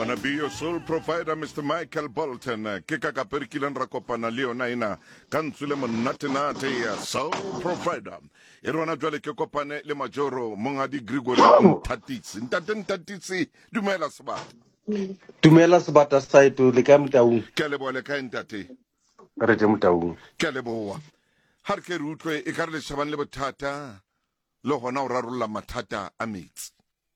Wanna be your sole provider, Mr. Michael Bolton. Ke ka perkilan ra kopana le yona ina ka ntsule monnatenate ya sole provider. E rona jwale ke kopane le Majoro Mongadi Gregory Ntatitsi dumela sebata. Dumela sebata saito le ka Motaung. Ke a leboha le kae ntate? Re je Motaung. Ke a leboha. Ha re ke re utlwe e ka re le shabane le bothata le hona o rarolla mathata a metsi.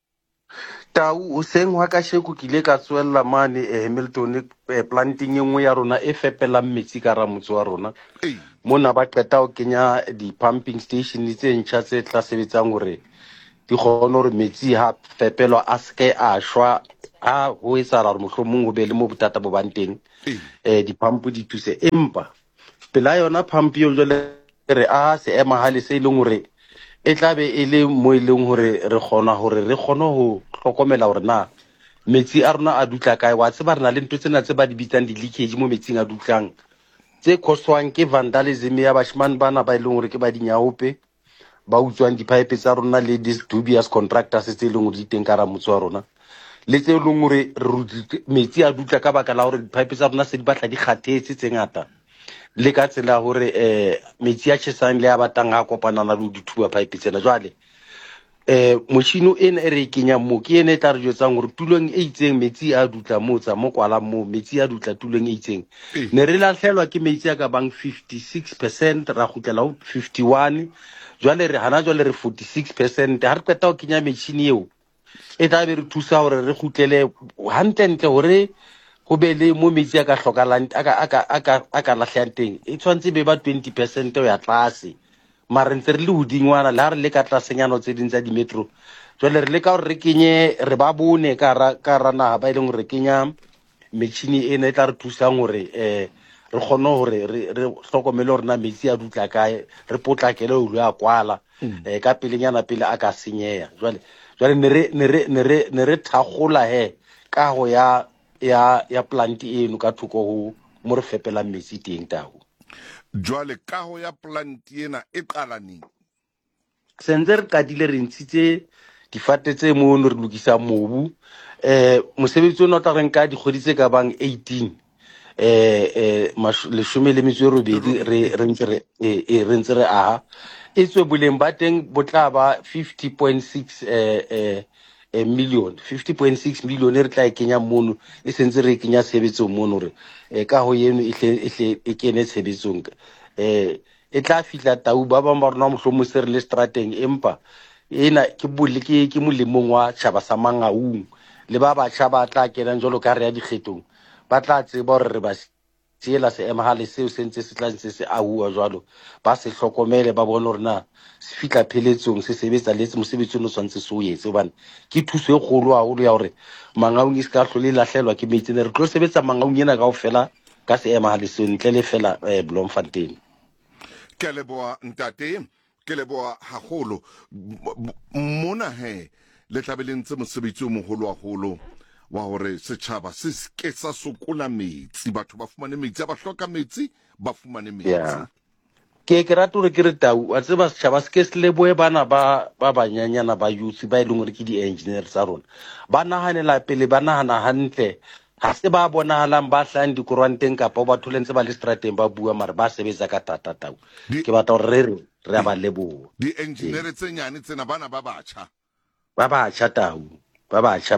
Tau o seng wa ka sheko ke ile ka tswella mane Hamilton planting e nngwe ya rona e fepelang metsi ka ra motse wa rona. Mona ba qeta o kenya di pumping station tse ntjha tse tla sebetsang hore di kgone hore metsi ha fepelwa a ske a shwa ha ho etsahala hore mohlomong ho be le mo botata bo bang teng. Di pump di thuse empa pela yona pump yo jole re a se ema hale se ileng hore e tlabe e le mo ileng hore re kgona ho hlokomela hore na metsi a rona a dutla kae wa tseba rena le ntwe tsena tse ba di bitsang di leakage mo metsing a dutlang tse khoswang ke vandalism ya bashman bana ba ileng hore ke ba dinyaope ba utswang di-pipe tsa rona le these dubious contractors tse ileng hore di teng ka ra motse wa rona le tse ileng hore metsi a dutla ka baka la hore di-pipe tsa rona se di batla di kgathetse tse ngata le ka tsela hore metsi a tjhesang le a batang a kopanana le dithuba pipe tsena jwale motjhino ena e re kenyang mo ke ene tla re jwetsang hore tulong e itseng metsi a dutla mo tsa mo kwala mo metsi a dutla tulong e itseng ne re lahlelwa ke metsi a ka bang 56% ra kgutlela ho 51 jwale re hana jwale re 46% ha re qeta ho kenya metjhini eo e tla be re thusa hore re kgutlele hantle hore ho be le mo metsi a ka hlokalang a ka lahlang teng e tshwantse be ba 20% ho ya tlase mara ntse re le hodingwana le ha re le ka tlasenyana tse ding tsa di-metro jwale re le ka hore re kenye re ba bone ka ra naha ba ileng hore re kenya metjhini ena e tla re thusang hore re kgone hore re hlokomele hore na metsi a dutla kae re potlakele ho lo a kwala ka pelenyana pele a ka senyeha jwale ne re thakgola ka ho ya plant eno ka thoko ho mo re fepelang metsi teng Tau. Jwale kaho ya plant ena e qala neng? Sentse re qadile re ntshitse difate tse mono re lokisa mobu mosebetsi ona o tla re nka dikgwedi tse ka bang 18 leshome le metso e robedi re ntse re aha e tswe boleng ba teng bo tla ba 50.6 million 50.6 million e re tla e kenya mono e sentse re kenya tshebetsong mono re ka ho yeno e kene tshebetsong e tla fihla Tau ba bang ba rona mohlomong se re le strateng empa ena ke molemong wa tjhaba sa Mangaung le ba batjha ba tla kenang jwalo ka re ya dikgetong ba tla tseba hore re ba tsela se ema hale seo sentse se tla ntse se ahua jwalo ba se hlokomele ba bone hore na se fitla pheletsong se sebetsa le mosebetsi o tshwantse se o etse hobane ke thuso e kgolo haholo ya hore Mangaung e se ka hlole lahlehelwa ke metsi ne re tlo sebetsa Mangaung ena kaofela ka se ema hale seo ntle le fela Bloemfontein. Ke a leboha ntate ke leboha haholo mona le tlabelentse mosebetsi o moholo haholo wa hore setjhaba se ke sa sokola metsi batho ba fumane metsi ba hloka metsi ba fumane metsi ke rata hore ke re Tau a tseba setjhaba se ke se lebohe bana ba banyanyana ba youth ba ileng hore ke di-engineer tsa rona ba nahanela pele ba nahana hantle ha se ba bonahalang ba hlang dikoranteng kapa ba thole ntse ba le strateng ba bua mara ba sebetsa ka tata Tau ke batla hore re a ba leboha di-engineer tse nyane tsena bana ba batjha Tau ba batjha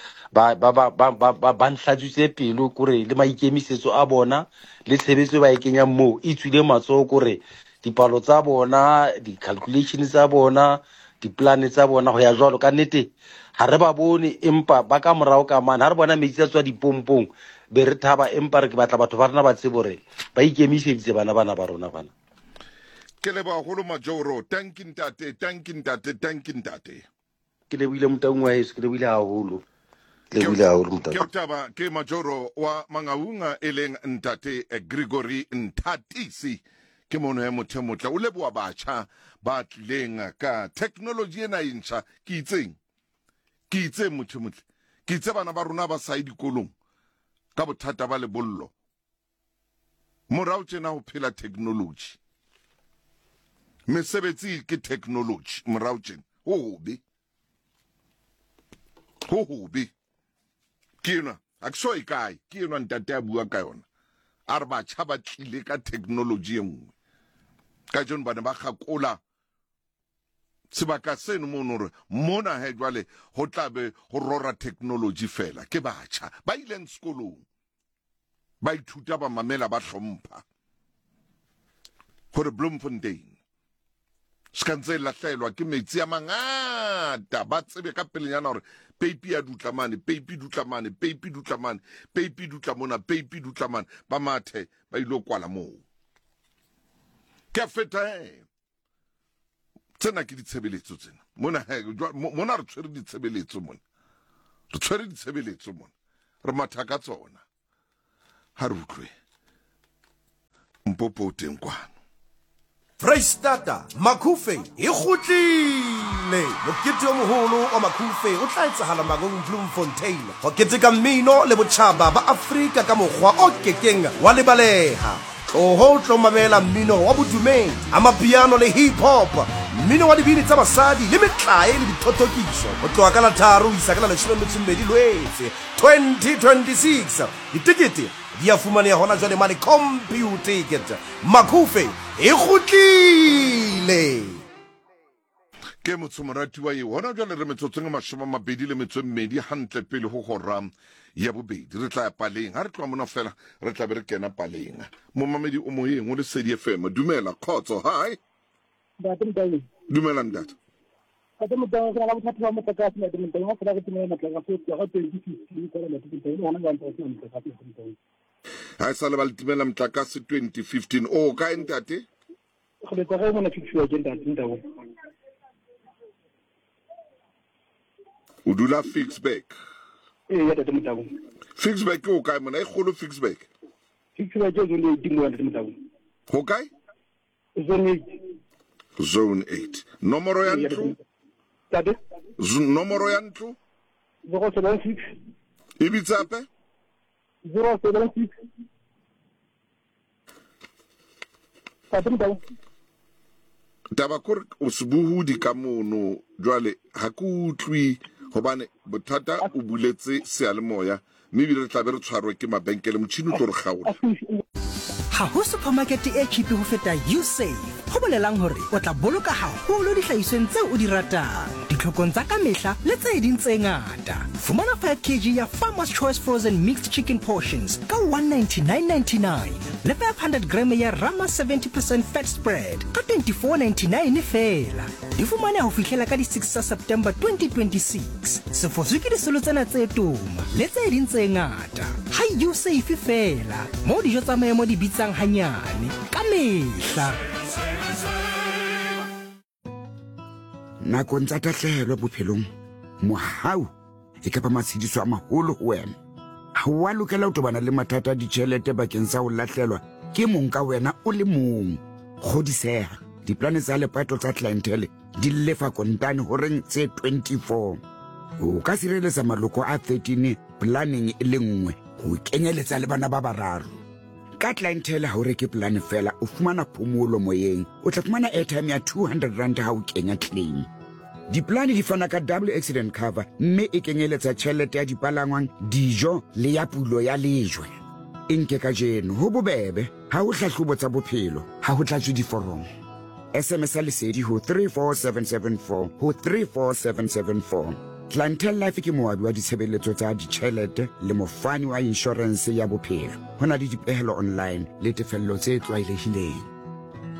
ba nhlatswitse pelo kore le maikemisetso a bona le tshebetso ba e kenyang moo e tswile matsoho kore dipalo tsa bona di-calculation tsa bona di-plan tsa bona ho ya jwalo ka nnete ha re ba bone empa ba ka morao ka mane ha re bona metsi a tswa dipompong be re thaba empa re ke batla batho ba rona ba tsebe hore ba ikemiseditse bana ba rona bana ke leboha haholo Majoro thank you ntate ke lebohile Motaung wa heso ke lebohile haholo ke Majoro wa Mangaunga eleng ntate Gregory Ntatisi ke mono ya motho motla o leboha batjha ba tlileng ka technology ena intjha ke itseng motho motla ke itse bana ba rona ba sa dikolong ka bothata ba lebollo morao tjena ho phela technology mesebetsi ke technology morao tjena ho hobe ke enwa a ke so e kae ke enwa ntate a bua ka yona a re batjha ba tlile ka technology e nngwe ka jone ba ne ba gakola sebaka seno mono re mona he jwale ho tlabe ho rora technology fela ke batjha ba ileng sekolong ba ithuta ba mamela ba hlompha gore Bloemfontein skantse la hlaelwa ke metsi a mangata ba tsebe ka pelenyana hore peipi ya dutlamane peipi dutlamane peipi dutlamane peipi dutlamona peipi dutlamane ba mathe ba ilo kwala moo ke feta tsena ke ditshebeletso tsena mona re tshwere ditshebeletso mona re mathaka tsona ha re utlwe mpopo teng kwana Freistata Makhufe e kgutlile mokete o moholo wa Makhufe o tla etsahala magong Bloemfontein ho keteka mmino le botjhaba ba Afrika ka mokgwa o kekeng wa lebaleha ho tlo mamela mmino wa bodumedi amapiano le hip hop mmino wa dibini tsa basadi le metlae le dithothokiso ho tloha ka la 3 isa ka la 12 Lwetse 2026 ditikete di a fumaneha hona jwale mane computer ticket Makhufe e kgutlile ke motsomorati wa eo hona jwale re metsotsong 22 hantle pele ho hora ya bobedi re tla ya paleng ha re tloa mona fela re tla be re kena paleng momamedi o moyeng o le Sedi FM dumela khotso hi dumela ntate ha sa le baltimela mtlakase 2015 o ka ntate o dula Fixback Fixback o kae mona e kholo Fixback ho kae Zone 8 nomoro ya ntlo nomoro ya ntlo 076 ibitsape 076 taba kore o sebuhudi ka mono jwale ha ku utlwi hobane bothata o buletse sealemoya mme re tla be re tshwarwe ke mabenkele motšhini o tlo re gaola ha ho supermarket e cheap ho feta Usave ho bolelang hore o tla boloka haholo dihlahisweng tseo o di ratang ditlhokong tsa ka mehla le tse ding tse ngata fumana 5 kg ya Farmer's Choice frozen mixed chicken portions ka 199.99 le 500 gram ya Rama 70% fat spread ka 24.99 fela di fumane ho fihlela ka di 6 sa September 2026 se foswe ke disolo tsena tse toma le tse ding tse ngata ha Usave fela mo dijo tsa maemo di bitsang hanyane ka mehla nakong tsa tahlehelo bophelong mohau e ka ba matshediso a maholo ho wena ha wa lokela ho tobana le mathata a ditjhelete bakeng sa ho lahlelwa ke mong ka wena o le mong kgodiseha diplane tsa lepato tsa clientele di lefa kontane ho reng tse 24 o ka sireletsa maloko a 13 planning e le nngwe ho kenyeletsa le bana ba bararo ka clientele ha o reke plan fela o fumana phomolo moyeng o tla fumana airtime ya 200 rand ha o kenya claim diplane di fana ka double accident cover mme e kenyeletsa tjhelete ya dipalangwang dijo le ya pulo ya lejwe enke ka jeno ho bobebe ha o hlahlobo tsa bophelo ha ho tlatswe diforomo SMS lesedi ho 34774 ho 34774 Clientele Life ke moabi wa ditshebeletso tsa ditjhelete le mofani wa insurance ya bophelo hona le dipehelo online le tefello tse tlwaelehileng